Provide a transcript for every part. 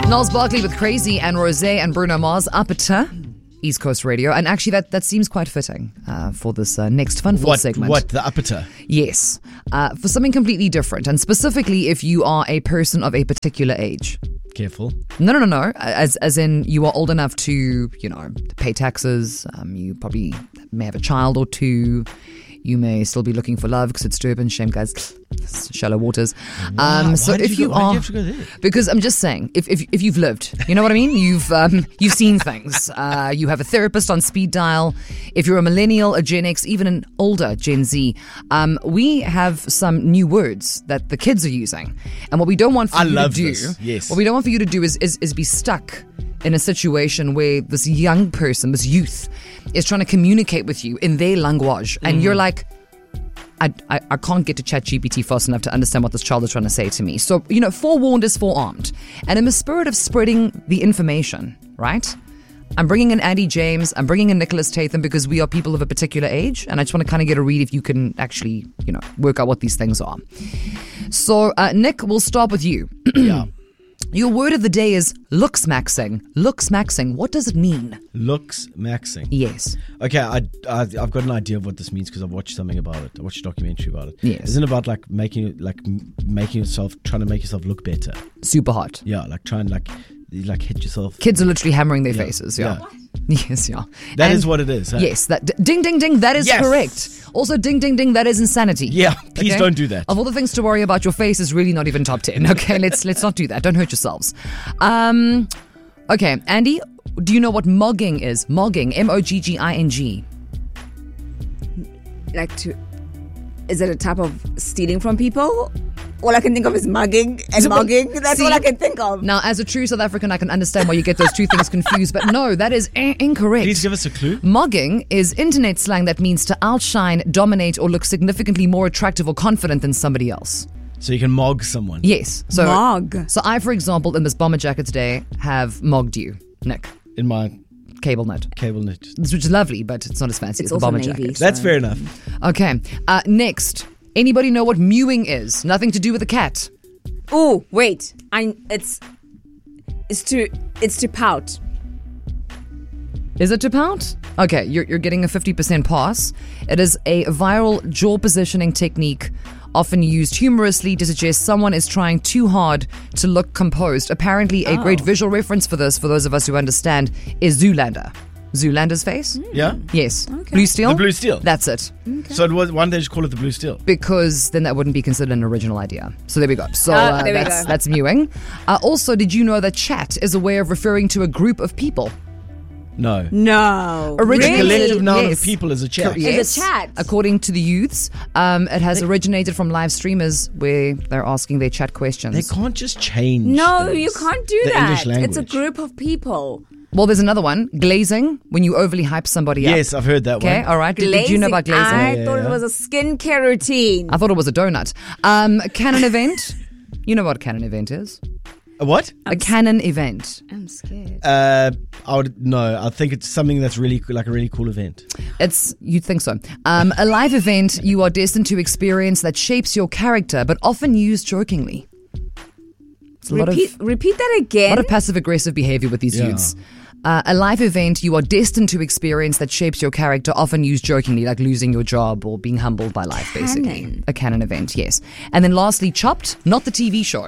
Niles Barkley with Crazy and Rosé and Bruno Mars up at East Coast Radio. And actually that seems quite fitting for this next Funful segment. What, the uppiter? Yes. For something completely different. And specifically if you are a person of a particular age. Careful. No. As in you are old enough to, pay taxes. You probably may have a child or two. You may still be looking for love because it's Durban. Shame, guys. Shallow waters. Wow. So if you why are, do you have to go there? because I'm just saying, if you've lived, you know what I mean. You've seen things. You have a therapist on speed dial. If you're a millennial, a Gen X, even an older Gen Z, we have some new words that the kids are using, and what we don't want for you to do, Yes. what we don't want for you to do is be stuck in a situation where this young person, this youth, is trying to communicate with you in their language, and you're like, I can't get to ChatGPT fast enough to understand what this child is trying to say to me. So, forewarned is forearmed. And in the spirit of spreading the information, right? I'm bringing in Andy James, I'm bringing in Nicholas Tatham because we are people of a particular age, and I just want to kind of get a read if you can actually, work out what these things are. So, Nick, we'll start with you. Yeah. Your word of the day is looks maxing. Looks maxing. What does it mean? Looks maxing. Yes. Okay, I've got an idea of what this means because I've watched something about it. I watched a documentary about it. Yes. Isn't it about trying to make yourself look better? Super hot. Yeah, try and hit yourself. Kids are literally hammering their faces. Yeah. Yes, yeah. That is what it is. Huh? Yes. That ding, ding, ding. That is Yes. correct. Also, ding, ding, ding. That is insanity. Yeah, please don't do that. Of all the things to worry about, your face is really not even top 10. Okay, let's not do that. Don't hurt yourselves. Okay, Andy, do you know what mogging is? Mogging, M-O-G-G-I-N-G. Is it a type of stealing from people? All I can think of is mugging and mugging. That's See? all I can think of. Now, as a true South African, I can understand why you get those two things confused, but no, that is incorrect. Please give us a clue. Mogging is internet slang that means to outshine, dominate, or look significantly more attractive or confident than somebody else. So you can mog someone. Yes. So, Mog. So I, for example, in this bomber jacket today, have mogged you, Nick. In my Cable knit. Which is lovely, but it's not as fancy as It's the also bomber navy. jacket. That's fair enough. Okay. Next. Anybody know what mewing is? Nothing to do with a cat. Oh, wait. It's to pout. Is it to pout? Okay, you're getting a 50% pass. It is a viral jaw positioning technique often used humorously to suggest someone is trying too hard to look composed. Apparently, a great visual reference for this, for those of us who understand, is Zoolander. Zoolander's face? Yeah? Yes. Blue Steel? The Blue Steel. That's it. So it was one day just call it the Blue Steel. Because then that wouldn't be considered an original idea. So there we go. So there we that's go. that's mewing. Also, did you know that chat is a way of referring to a group of people? No. No. The Originally, collective noun yes. of people is a chat. Is a chat. According to the youths, it has originated from live streamers where they're asking their chat questions. They can't just change. No, things. you can't do The that. English language. It's a group of people. Well, there's another one. Glazing, when you overly hype somebody up. Yes, I've heard that Okay, one. all right. Did you know about glazing? I thought it was a skincare routine. I thought it was a donut. Canon event. You know what a canon event is? A what? A canon event. I'm scared. I think it's something that's really like a really cool event. You'd think so. A live event you are destined to experience that shapes your character, but often used jokingly. It's Repeat that a again. lot of passive-aggressive behavior with these youths. A live event you are destined to experience that shapes your character, often used jokingly, like losing your job or being humbled by life, basically. Canon. A canon event, yes. And then lastly, Chopped, not the TV show.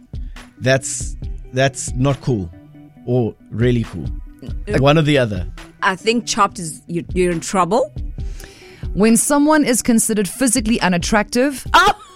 That's not cool or really cool. One or the other. I think chopped is you're in trouble. When someone is considered physically unattractive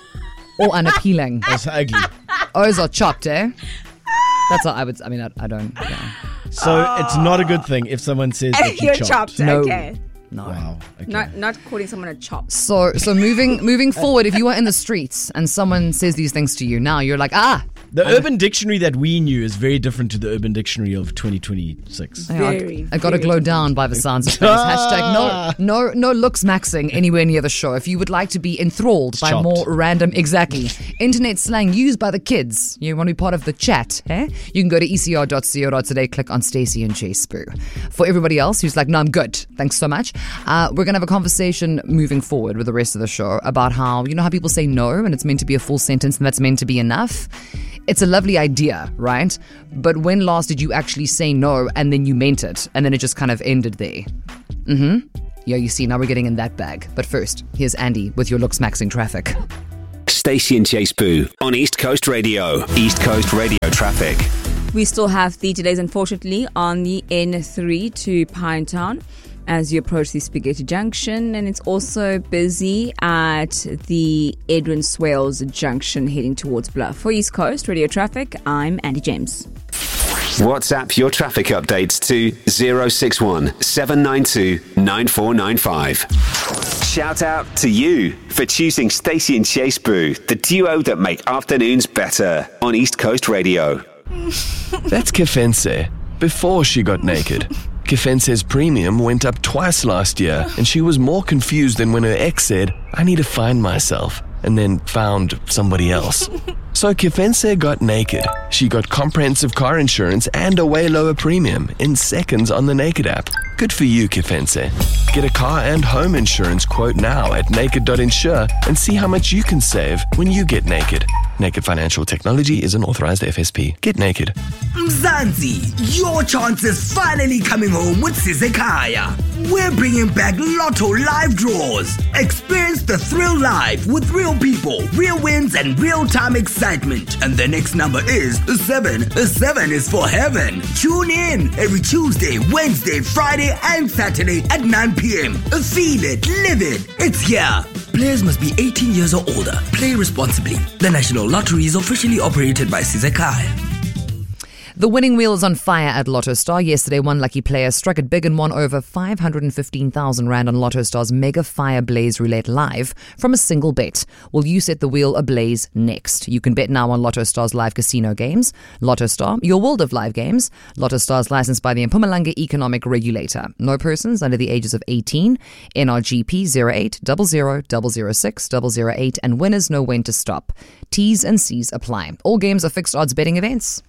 or unappealing. That's ugly. O's are chopped, eh? That's what I would. I mean, I don't. Yeah. So it's not a good thing if someone says that You're you're chopped. No. Okay. No. Wow. Okay. Not calling someone a chop. So moving forward, if you are in the streets and someone says these things to you, now you're like, The Urban Dictionary that we knew is very different to the Urban Dictionary of 2026. I got to glow down by the sounds of things. Hashtag no looks maxing anywhere near the show. If you would like to be enthralled by Chopped. more random, exactly, internet slang used by the kids, you want to be part of the chat, eh? You can go to ecr.co.za, click on Stacey and Jay Spoo. For everybody else who's like, no, I'm good, thanks so much. We're going to have a conversation moving forward with the rest of the show about how, you know how people say no and it's meant to be a full sentence and that's meant to be enough? it's a lovely idea, right? But when last did you actually say no and then you meant it and then it just kind of ended there? Yeah, you see, now we're getting in that bag. But first, here's Andy with your looks maxing traffic. Stacey and Chase Boo on East Coast Radio. East Coast Radio traffic. We still have the delays, unfortunately, on the N3 to Pinetown as you approach the Spaghetti Junction, and it's also busy at the Edwin Swales Junction heading towards Bluff. For East Coast Radio Traffic, I'm Andy James. WhatsApp your traffic updates to 061 792 9495. Shout out to you for choosing Stacey and Chase Boo, the duo that make afternoons better on East Coast Radio. That's Kefense, before she got naked. Kefense's premium went up twice last year, and she was more confused than when her ex said, I need to find myself, and then found somebody else. So Kefense got naked. She got comprehensive car insurance and a way lower premium in seconds on the Naked app. Good for you, Kefense. Get a car and home insurance quote now at naked.insure and see how much you can save when you get naked. Naked Financial Technology is an authorized FSP. Get naked. Mzansi, your chance is finally coming home with Sizekaya. We're bringing back Lotto live draws. Experience the thrill live with real people, real wins, and real-time excitement. And the next number is 7. 7 is for heaven. Tune in every Tuesday, Wednesday, Friday, and Saturday at 9 p.m. Feel it, live it. It's here. Players must be 18 years or older. Play responsibly. The National Lottery is officially operated by Sizekaya. The winning wheel is on fire at Lotto Star. Yesterday, one lucky player struck it big and won over 515,000 Rand on Lotto Star's Mega Fire Blaze Roulette Live from a single bet. Will you set the wheel ablaze next? You can bet now on Lotto Star's live casino games. Lotto Star, your world of live games. Lotto Star is licensed by the Mpumalanga Economic Regulator. No persons under the ages of 18. NRGP 08 00 006 008 and winners know when to stop. T's and C's apply. All games are fixed odds betting events.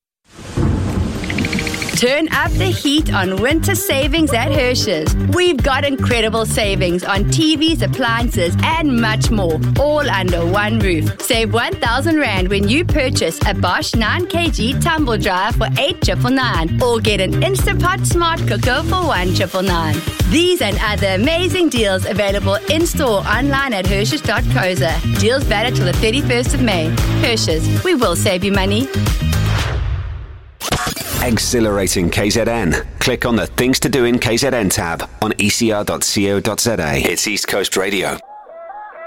Turn up the heat on winter savings at Hershey's. We've got incredible savings on TVs, appliances, and much more, all under one roof. Save 1,000 Rand when you purchase a Bosch 9kg tumble dryer for 8,999, or get an Instapot Smart Cooker for 1,999. These and other amazing deals available in-store, online at Hershey's.co.za. Deals valid till the 31st of May. Hershey's, we will save you money. Exhilarating KZN. Click on the Things to Do in KZN tab on ecr.co.za. It's East Coast Radio.